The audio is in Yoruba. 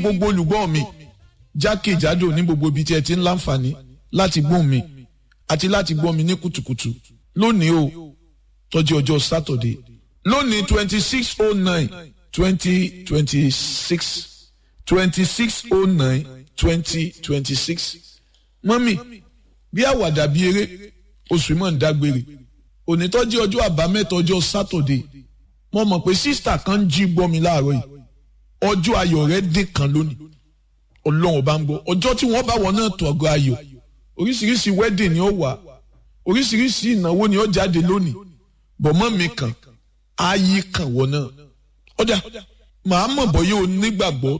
gbogbo olùgbọ́ mi jákèjádò ní gbogbo ibi tí ẹ ti ń láǹfààní láti gbọ́ mi àti láti gbọ́ mi ní kùtùkùtù lónìí o tọ́jú ọjọ́ Saturday lónìí 26/09/2026 mọ́mì bí àwàdà bí eré oṣù mọ̀ ń dágbére òní tọ́jú ọjọ́ àbámẹ́ta ọjọ́ Saturday mo mọ̀ pé sísítà kan jí gbọ́ mi láàárọ̀ yìí ọjọ́ ayọ̀ rẹ̀ dín kan lónìí ọlọ́run bá ń gbọ́ ọjọ́ tí wọ́n bá wọn náà tó ọgọ́ ayọ̀ oríṣiríṣi wedding ni ó wà oríṣiríṣi ìnáwó ni ó jáde lónìí bọ̀mọ́ mi kàn ayé kàn wọ́n náà ọ̀dà màá mọ̀ bọ́ yóò nígbàgbọ́